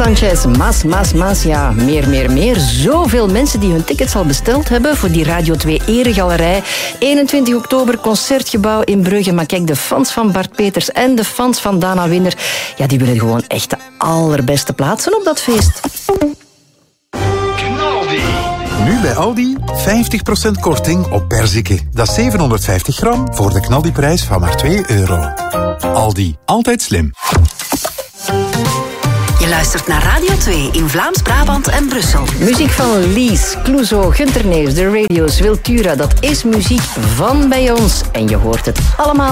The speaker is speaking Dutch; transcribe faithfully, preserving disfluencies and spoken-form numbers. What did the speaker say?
Sanchez, Mas, Mas, Mas. Ja, meer, meer, meer. Zoveel mensen die hun tickets al besteld hebben voor die Radio twee Eregalerij. eenentwintig oktober, Concertgebouw in Brugge. Maar kijk, de fans van Bart Peters en de fans van Dana Winner, ja, die willen gewoon echt de allerbeste plaatsen op dat feest. Nu bij Aldi vijftig procent korting op perziken. Dat is zevenhonderdvijftig gram voor de knaldiprijs van maar twee euro. Aldi, altijd slim. Je luistert naar Radio twee in Vlaams-Brabant en Brussel. Muziek van Lies, Clouseau, Gunter Neers, The Radios, Wiltura. Dat is muziek van bij ons. En je hoort het allemaal